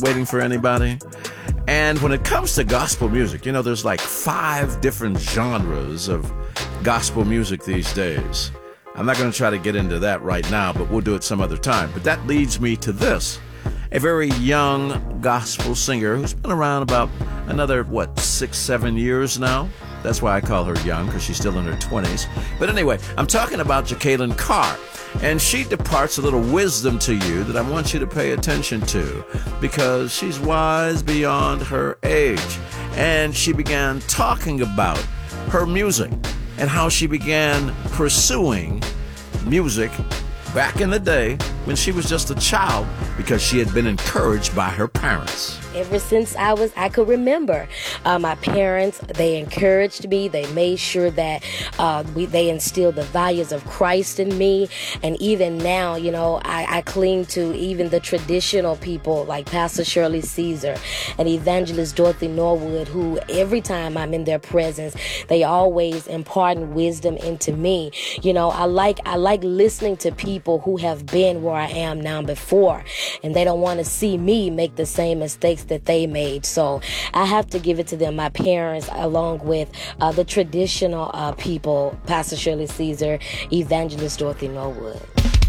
waiting for anybody. And when it comes to gospel music, you know, there's like 5 different genres of gospel music these days. I'm not going to try to get into that right now, but we'll do it some other time. But that leads me to this. A very young gospel singer who's been around about another, 6-7 years now. That's why I call her young, because she's still in her 20s. But anyway, I'm talking about Jekalyn Carr. And she departs a little wisdom to you that I want you to pay attention to, because she's wise beyond her age. And she began talking about her music and how she began pursuing music back in the day when she was just a child, because she had been encouraged by her parents. Ever since I could remember, my parents, they encouraged me. They made sure that they instilled the values of Christ in me. And even now, you know, I cling to even the traditional people like Pastor Shirley Caesar and Evangelist Dorothy Norwood, who every time I'm in their presence, they always impart wisdom into me. You know, I like listening to people who have been where I am now before, and they don't want to see me make the same mistakes that they made. So I have to give it to them, my parents, along with the traditional people, Pastor Shirley Caesar, Evangelist Dorothy Norwood.